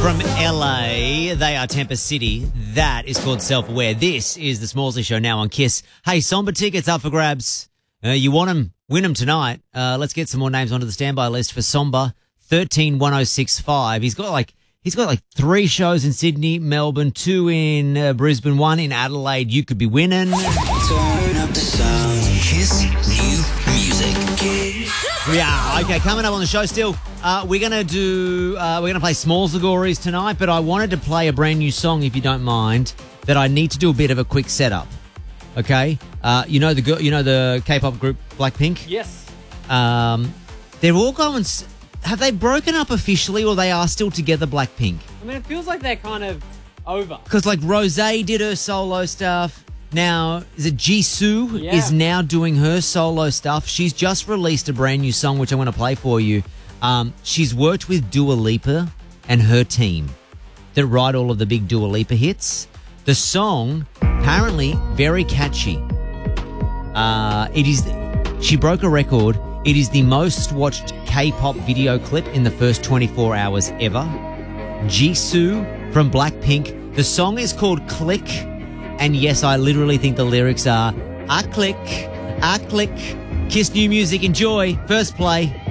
From LA, they are Tampa City. That is called Self-Aware. This is the Smallsy Show now on KISS. Hey, Somber tickets up for grabs. You want them? Win them tonight. Let's get some more names onto the standby list for Somber. 131065. He's got like 3 shows in Sydney, Melbourne, 2 in Brisbane, 1 in Adelaide. You could be winning. Turn up the sound. KISS new music. Yeah, okay, coming up on the show still, we're going to play Small Zagories tonight, but I wanted to play a brand new song, if you don't mind, that I need to do a bit of a quick setup. Okay? You know the K-pop group Blackpink? Yes. They're all going... Have they broken up officially, or they are still together, Blackpink? I mean, it feels like they're kind of over. Because, like, Rosé did her solo stuff. Now, is it Jisoo is now doing her solo stuff. She's just released a brand new song, which I want to play for you. She's worked with Dua Lipa and her team that write all of the big Dua Lipa hits. The song, apparently, very catchy. She broke a record. It is the most watched K-pop video clip in the first 24 hours ever. Jisoo from Blackpink. The song is called Click. And yes, I literally think the lyrics are, I click, KISS new music, enjoy, first play.